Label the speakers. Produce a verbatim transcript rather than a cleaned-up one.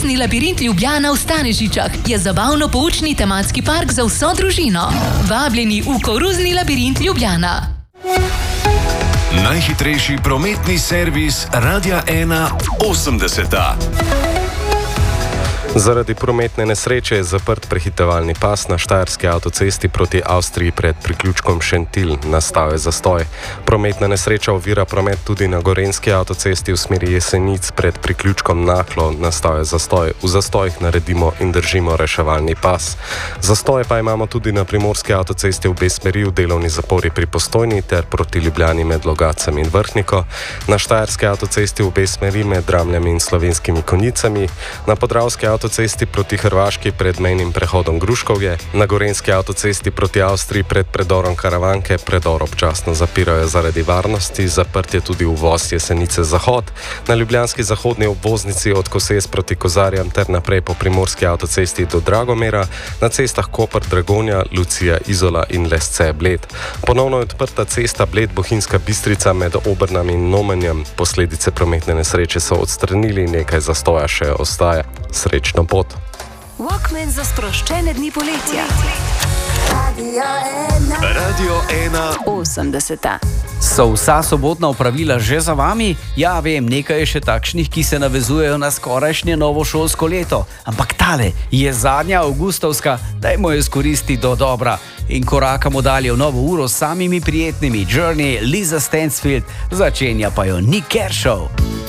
Speaker 1: Kruzni labirint Ljubljana v Stanežičah je zabavno-poučni tematski park za vso družino. Vabljeni v Kruzni labirint Ljubljana.
Speaker 2: Najhitrejši prometni servis Radia ena osemdeseta.
Speaker 3: Zaradi prometne nesreče je zaprt prehitevalni pas na štajerski avtocesti proti Avstriji pred priključkom Šentilj. Nastal je zastoj. Prometna nesreča ovira promet tudi na gorenjski avtocesti v smeri Jesenic pred priključkom Naklo. Nastal je zastoj. V zastojih naredimo in držimo reševalni pas. Zastoje pa imamo tudi na primorski avtocesti v obe smeri v delovni zapori pri Postojni ter proti Ljubljani med Logacem in Vrhniko. Na štajerski avtocesti v obe smeri med Dramljami in Slovenskimi Konjicami. Na podravski avtocesti cesti proti Hrvaški pred mejnim prehodom Gruškovje, na gorenjski avtocesti proti Avstriji pred predorom Karavanke predor občasno zapirajo zaradi varnosti, zaprt je tudi uvoz Jesenice Zahod, na ljubljanski zahodni obvoznici od Koses proti Kozarjam ter naprej po primorski avtocesti do Dragomera, na cestah Koper, Dragonja, Lucija, Izola in Lesce Bled. Ponovno je odprta cesta Bled-Bohinjska Bistrica med Obrnami in Nomenjem. Posledice prometne nesreče so odstranili, nekaj zastoja še ostaja. Srečno pot.
Speaker 4: Walkman za sproščene dni poletja.
Speaker 2: Radio ena
Speaker 4: osemdeseta.
Speaker 5: So vsa sobotna opravila že za vami? Ja, vem, nekaj je še takšnih, ki se navezujejo na skorajšnje novo šolsko leto. Ampak tale je zadnja avgustovska, dajmo jo izkoristiti do dobra. In korakamo dalje v novo uro s samimi prijetnimi. Journey, Lisa Stansfield, začenja pa jo Nick Kershaw.